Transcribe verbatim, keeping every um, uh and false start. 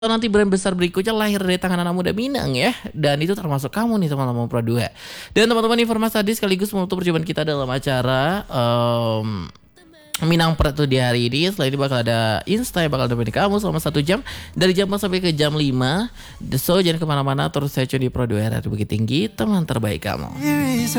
nanti brand besar berikutnya lahir dari tangan anak muda Minang ya. Dan itu termasuk kamu nih teman-teman Pro dua. Dan teman-teman informasi tadi sekaligus menutup perjumpaan kita dalam acara um, Minang Pro di hari ini. Setelah ini bakal ada Insta yang bakal nemenin kamu selama satu jam. Dari jam empat sampai ke jam lima. So jangan kemana-mana, terus saya di Pro dua R R Bukit Tinggi, teman terbaik kamu.